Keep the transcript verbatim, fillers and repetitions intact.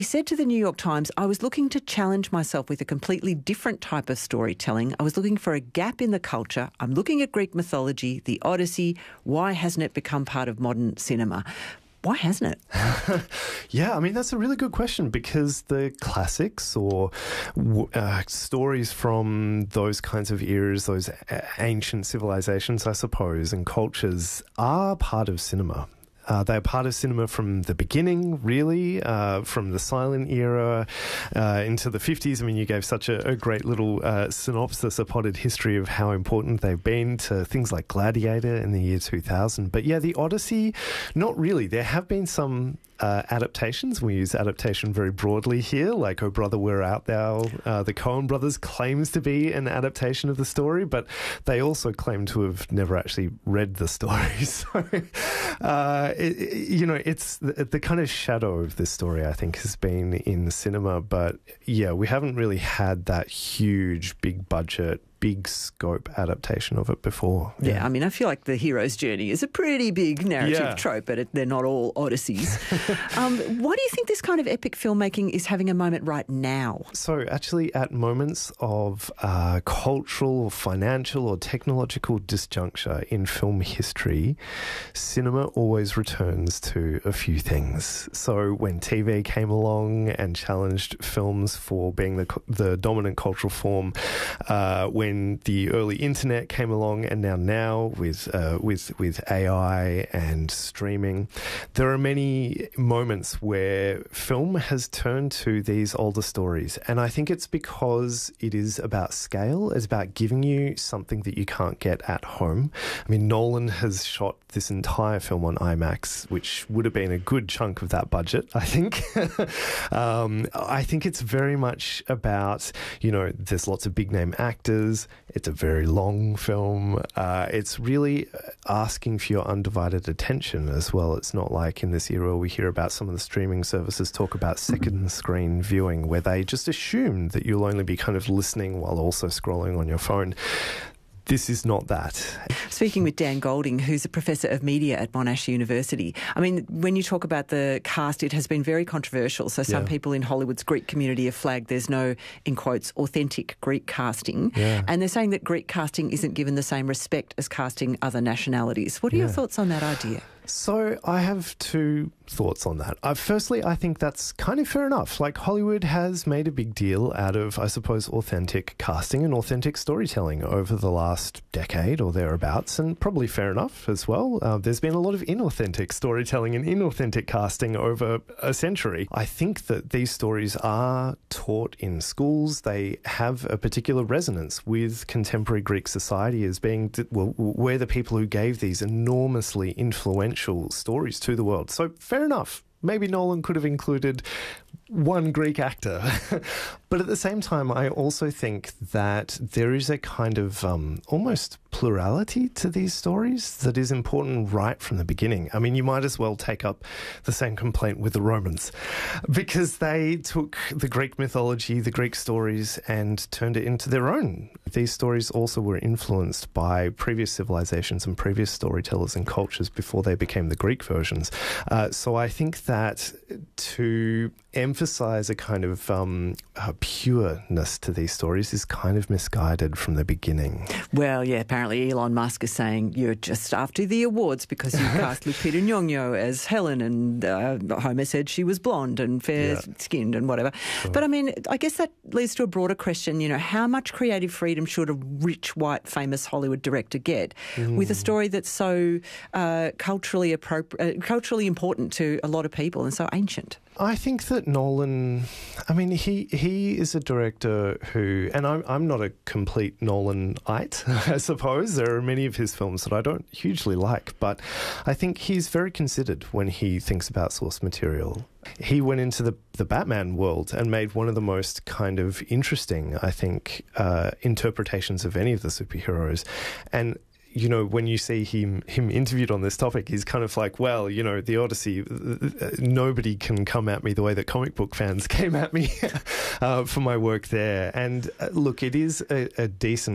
He said to the New York Times, "I was looking to challenge myself with a completely different type of storytelling. I was looking for a gap in the culture. I'm looking at Greek mythology, the Odyssey. Why hasn't it become part of modern cinema?" Why hasn't it? Yeah, I mean, that's a really good question, because the classics or uh, stories from those kinds of eras, those ancient civilizations, I suppose, and cultures are part of cinema. Uh, they're part of cinema from the beginning, really, uh, from the silent era uh, into the fifties. I mean, you gave such a, a great little uh, synopsis, a potted history of how important they've been to things like Gladiator in the year two thousand. But yeah, the Odyssey, not really. There have been some uh, adaptations. We use adaptation very broadly here, like Oh Brother, Where Art Thou? Uh, the Coen brothers claims to be an adaptation of the story, but they also claim to have never actually read the story. So, uh, it, it, you know, it's the, the kind of shadow of this story, I think, has been in cinema. But yeah, we haven't really had that huge, big budget, big scope adaptation of it before. Yeah, yeah, I mean, I feel like the hero's journey is a pretty big narrative yeah. trope, but it, they're not all Odysseys. um, why do you think this kind of epic filmmaking is having a moment right now? So actually, at moments of uh, cultural or financial or technological disjuncture in film history, cinema always returns to a few things. So when T V came along and challenged films for being the, the dominant cultural form, uh, when When the early internet came along, and now now with uh, with with A I and streaming, there are many moments where film has turned to these older stories, and I think it's because it is about scale. It's about giving you something that you can't get at home. I mean, Nolan has shot this entire film on IMAX, which would have been a good chunk of that budget, I think. um, I think it's very much about, you know, there's lots of big name actors. It's a very long film. Uh, it's really asking for your undivided attention as well. It's not like in this era we hear about some of the streaming services talk about second screen viewing, where they just assume that you'll only be kind of listening while also scrolling on your phone. This is not that. Speaking with Dan Golding, who's a professor of media at Monash University. I mean, when you talk about the cast, it has been very controversial. So some yeah. people in Hollywood's Greek community have flagged there's no, in quotes, authentic Greek casting. Yeah. And they're saying that Greek casting isn't given the same respect as casting other nationalities. What are yeah. your thoughts on that idea? So I have two thoughts on that. Uh, firstly, I think that's kind of fair enough. Like, Hollywood has made a big deal out of, I suppose, authentic casting and authentic storytelling over the last decade or thereabouts, and probably fair enough as well. Uh, there's been a lot of inauthentic storytelling and inauthentic casting over a century. I think that these stories are taught in schools. They have a particular resonance with contemporary Greek society as being, well, we're the people who gave these enormously influential stories to the world. So fair enough. Maybe Nolan could have included one Greek actor. But at the same time, I also think that there is a kind of um, almost plurality to these stories that is important right from the beginning. I mean, you might as well take up the same complaint with the Romans, because they took the Greek mythology, the Greek stories, and turned it into their own. These stories also were influenced by previous civilizations and previous storytellers and cultures before they became the Greek versions. Uh, so I think that to emphasize a kind of um, a pureness to these stories is kind of misguided from the beginning. Well, yeah, apparently Elon Musk is saying you're just after the awards because you cast Lupita Nyong'o as Helen, and uh, Homer said she was blonde and fair-skinned yeah. and whatever. Sure. But I mean, I guess that leads to a broader question, you know, how much creative freedom should a rich, white, famous Hollywood director get mm. with a story that's so uh, culturally appropriate, uh, culturally important to a lot of people and so ancient? I think that Nolan, I mean, he he is a director who, and I'm, I'm not a complete Nolanite, I suppose. There are many of his films that I don't hugely like, but I think he's very considered when he thinks about source material. He went into the, the Batman world and made one of the most kind of interesting, I think, uh, interpretations of any of the superheroes. And you know, when you see him him interviewed on this topic, he's kind of like, well, you know, the Odyssey, nobody can come at me the way that comic book fans came at me uh, for my work there. And uh, look, it is a, a decent